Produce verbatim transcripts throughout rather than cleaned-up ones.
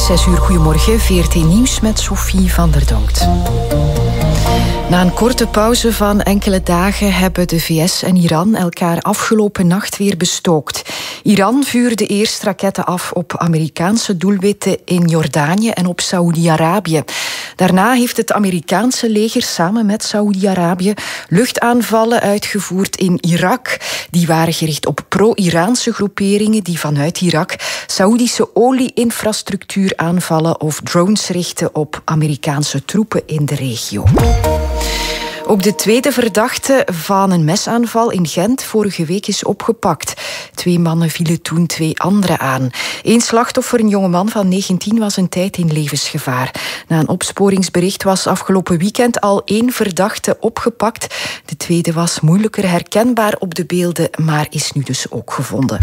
Zes uur, goedemorgen, V R T Nieuws met Sophie van der Donkt. Na een korte pauze van enkele dagen hebben de V S en Iran elkaar afgelopen nacht weer bestookt. Iran vuurde eerst raketten af op Amerikaanse doelwitten in Jordanië en op Saoedi-Arabië. Daarna heeft het Amerikaanse leger samen met Saoedi-Arabië luchtaanvallen uitgevoerd in Irak. Die waren gericht op pro-Iraanse groeperingen die vanuit Irak Saoedische olie-infrastructuur aanvallen of drones richten op Amerikaanse troepen in de regio. Ook de tweede verdachte van een mesaanval in Gent vorige week is opgepakt. Twee mannen vielen toen twee anderen aan. Eén slachtoffer, een jongeman van negentien, was een tijd in levensgevaar. Na een opsporingsbericht was afgelopen weekend al één verdachte opgepakt. De tweede was moeilijker herkenbaar op de beelden, maar is nu dus ook gevonden.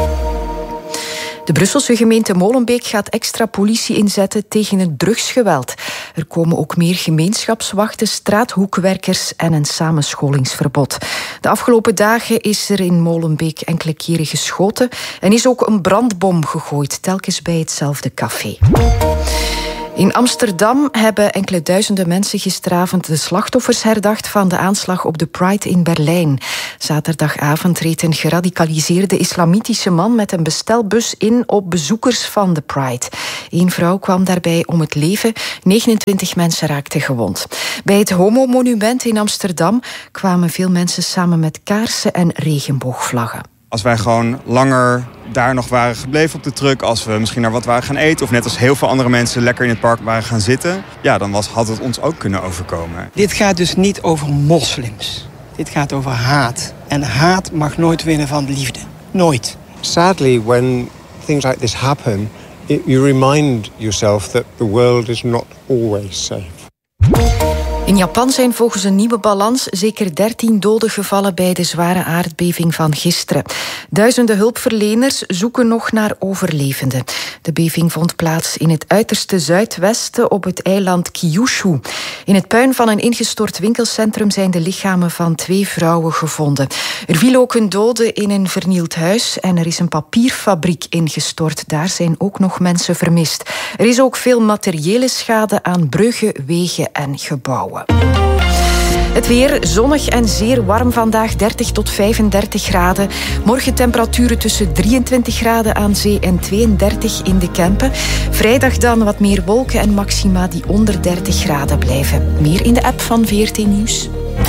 De Brusselse gemeente Molenbeek gaat extra politie inzetten tegen het drugsgeweld. Er komen ook meer gemeenschapswachten, straathoekwerkers en een samenscholingsverbod. De afgelopen dagen is er in Molenbeek enkele keren geschoten en is ook een brandbom gegooid, telkens bij hetzelfde café. In Amsterdam hebben enkele duizenden mensen gisteravond de slachtoffers herdacht van de aanslag op de Pride in Berlijn. Zaterdagavond reed een geradicaliseerde islamitische man met een bestelbus in op bezoekers van de Pride. Eén vrouw kwam daarbij om het leven, negenentwintig mensen raakten gewond. Bij het Homo-monument in Amsterdam kwamen veel mensen samen met kaarsen en regenboogvlaggen. Als wij gewoon langer daar nog waren gebleven op de truck, als we misschien naar wat waren gaan eten, of net als heel veel andere mensen lekker in het park waren gaan zitten, ja, dan was, had het ons ook kunnen overkomen. Dit gaat dus niet over moslims. Dit gaat over haat. En haat mag nooit winnen van liefde. Nooit. Sadly, when things like this happen, it, you remind yourself that the world is not always safe. In Japan zijn volgens een nieuwe balans zeker dertien doden gevallen bij de zware aardbeving van gisteren. Duizenden hulpverleners zoeken nog naar overlevenden. De beving vond plaats in het uiterste zuidwesten op het eiland Kyushu. In het puin van een ingestort winkelcentrum zijn de lichamen van twee vrouwen gevonden. Er viel ook een dode in een vernield huis en er is een papierfabriek ingestort. Daar zijn ook nog mensen vermist. Er is ook veel materiële schade aan bruggen, wegen en gebouwen. Het weer zonnig en zeer warm vandaag, dertig tot vijfendertig graden. Morgen temperaturen tussen drieëntwintig graden aan zee en tweeëndertig in de Kempen. Vrijdag dan wat meer wolken en maxima die onder dertig graden blijven. Meer in de app van V R T Nieuws.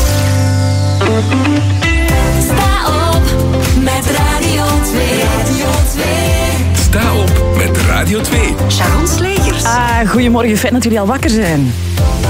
Sta op met Radio twee. Radio twee. Sta op met Radio twee. Sharon Slegers. Ah, goedemorgen, fijn dat jullie al wakker zijn.